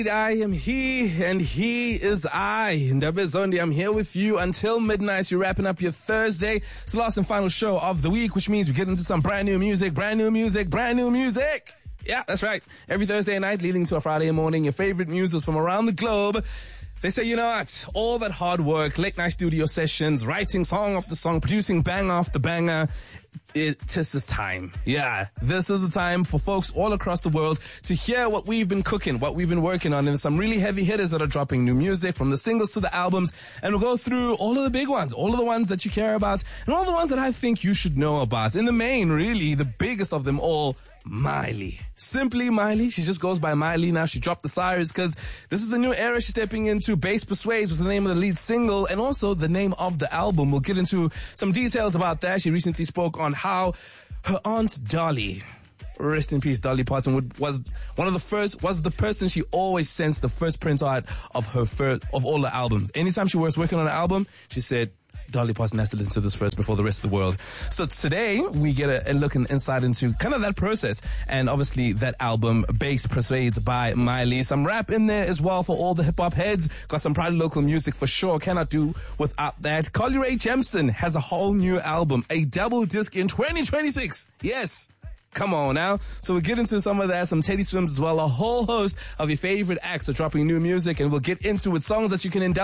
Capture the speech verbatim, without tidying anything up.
I am he and he is I. Ndaba Zondi, I'm here with you until midnight. You're wrapping up your Thursday. It's the last and final show of the week, which means we get into some brand new music, brand new music, brand new music. Yeah, that's right. Every Thursday night leading to a Friday morning, your favorite muses from around the globe. They say, you know what, all that hard work, late night studio sessions, writing song after song, producing bang after banger, it just is time. Yeah, this is the time for folks all across the world to hear what we've been cooking, what we've been working on. And some really heavy hitters that are dropping new music, from the singles to the albums. And we'll go through all of the big ones, all of the ones that you care about, and all the ones that I think you should know about. In the main, really, the biggest of them all, Miley. Simply Miley. She just goes by Miley now. She dropped the Cyrus because this is a new era she's stepping into. Bass Persuades was the name of the lead single and also the name of the album. We'll get into some details about that. She recently spoke on how her aunt Dolly, rest in peace, Dolly Parton, would, was one of the first, was the person she always sensed the first print out of her first, of all the albums. Anytime she was working on an album, she said, Dolly Parton has to listen to this first before the rest of the world. So today we get a, a look and insight into kind of that process, and obviously that album, Bass Persuades by Miley. Some rap in there as well for all the hip hop heads. Got some proud local music for sure. Cannot do without that. Carly Rae Jepsen has a whole new album, a double disc in twenty twenty-six. Yes. Come on now. So we'll get into some of that, some Teddy Swims as well. A whole host of your favorite acts are dropping new music, and we'll get into it. Songs that you can indulge